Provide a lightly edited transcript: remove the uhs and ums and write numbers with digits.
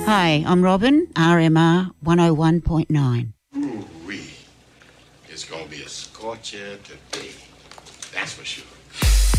Hi, I'm Robin, RMR 101.9. Ooh-wee. It's gonna be a scorcher today. That's for sure.